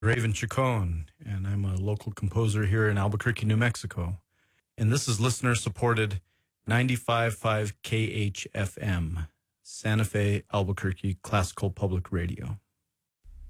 Raven Chacon, and I'm a local composer here in Albuquerque, New Mexico. And this is listener-supported 95.5 KHFM, Santa Fe, Albuquerque Classical Public Radio.